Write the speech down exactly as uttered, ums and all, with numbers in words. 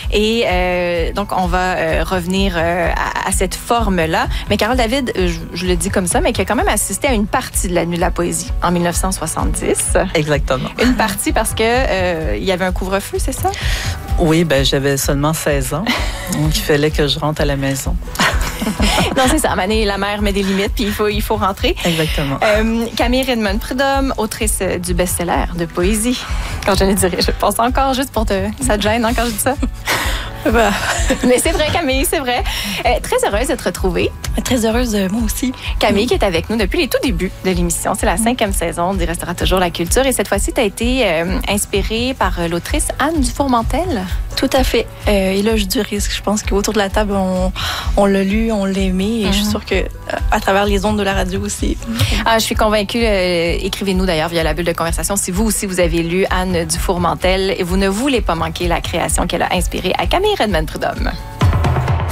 Et euh, donc, on va euh, revenir euh, à, à cette forme-là. Mais Carole David, je, je le dis comme ça, mais qui a quand même assisté à une partie de la Nuit de la poésie en mille neuf cent soixante-dix. Exactement. Une partie parce que euh, il y avait un couvre-feu, c'est ça? Oui, ben j'avais seulement seize ans, donc il fallait que je rentre à la maison. Non, c'est ça. À un moment donné, la mère met des limites, puis il faut, il faut rentrer. Exactement. Euh, Camille Redmond Prudhomme, autrice du best-seller de poésie. Quand je le dirais, je pense encore juste pour te... Ça te gêne, hein, quand je dis ça? Bah. Mais c'est vrai, Camille, c'est vrai. Euh, très heureuse de te retrouver. Très heureuse, moi aussi. Camille qui est avec nous depuis les tout débuts de l'émission. C'est la cinquième saison d'Il restera toujours la culture. Et cette fois-ci, tu as été euh, inspirée par l'autrice Anne Dufourmentel. Tout à fait. Euh, Éloge du risque. Je pense qu'autour de la table, on, on l'a lu, on l'a aimé. Et mm-hmm. je suis sûre qu'à travers les ondes de la radio aussi. Ah, je suis convaincue. Euh, écrivez-nous d'ailleurs via la bulle de conversation si vous aussi vous avez lu Anne Dufourmentel et vous ne voulez pas manquer la création qu'elle a inspirée à Camille Redmond Prudhomme.